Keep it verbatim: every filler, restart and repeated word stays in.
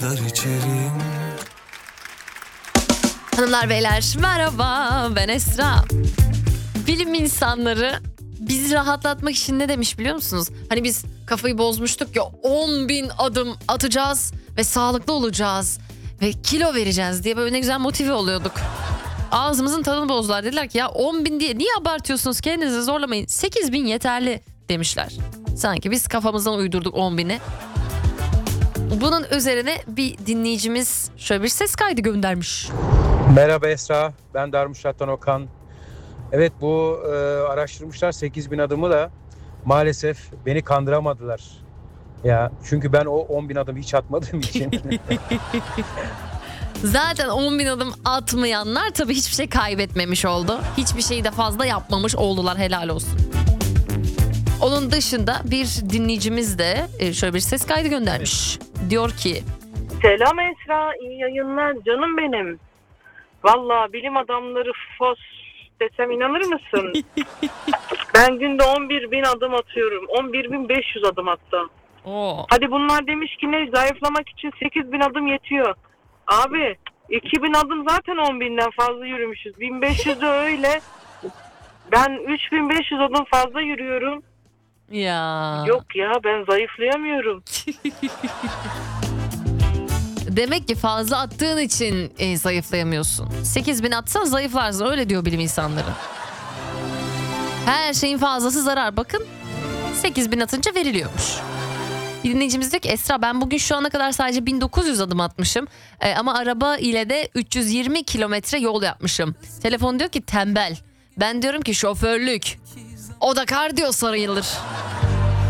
Hanımlar beyler merhaba, ben Esra. Bilim insanları bizi rahatlatmak için ne demiş biliyor musunuz? Hani biz kafayı bozmuştuk ya, on bin adım atacağız ve sağlıklı olacağız ve kilo vereceğiz diye böyle ne güzel motive oluyorduk. Ağzımızın tadını bozdular, dediler ki ya on bin diye niye abartıyorsunuz, kendinizi zorlamayın, sekiz bin yeterli demişler. Sanki biz kafamızdan uydurduk on bini. Bunun üzerine bir dinleyicimiz şöyle bir ses kaydı göndermiş. Merhaba Esra, ben Darmstadt'tan Okan. Evet, bu e, araştırmışlar sekiz bin adımı da maalesef beni kandıramadılar. Ya çünkü ben o on bin adım hiç atmadığım için. Zaten on bin adım atmayanlar tabii hiçbir şey kaybetmemiş oldu. Hiçbir şeyi de fazla yapmamış oldular, helal olsun. Onun dışında bir dinleyicimiz de şöyle bir ses kaydı göndermiş. Diyor ki: Selam Esra, iyi yayınlar canım benim. Vallahi bilim adamları fos desem inanır mısın? Ben günde on bir bin adım atıyorum. on bir bin beş yüz adım hatta. Oo. Hadi bunlar demiş ki ne, zayıflamak için sekiz bin adım yetiyor. Abi iki bin adım zaten on binden fazla yürümüşüz. bin beş yüz de öyle. Ben üç bin beş yüz adım fazla yürüyorum. Ya. Yok ya, ben zayıflayamıyorum. Demek ki fazla attığın için e, zayıflayamıyorsun. sekiz bin atsan zayıflarsın, öyle diyor bilim insanları. Her şeyin fazlası zarar, bakın. sekiz bin atınca veriliyormuş. Bir dinleyicimiz diyor ki Esra, ben bugün şu ana kadar sadece bin dokuz yüz adım atmışım. E, ama araba ile de üç yüz yirmi kilometre yol yapmışım. Telefon diyor ki tembel. Ben diyorum ki şoförlük. O da kardiyo sayılır.